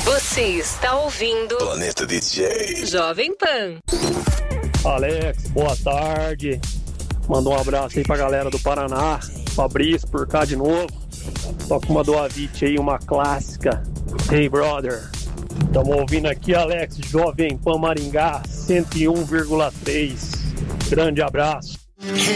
Você está ouvindo Planeta DJ Jovem Pan. Alex, boa tarde. Manda um abraço aí pra galera do Paraná. Fabrício por cá de novo. Toca uma do Avicii aí, uma clássica. Hey brother. Tamo ouvindo aqui, Alex, Jovem Pan Maringá 101,3. Grande abraço.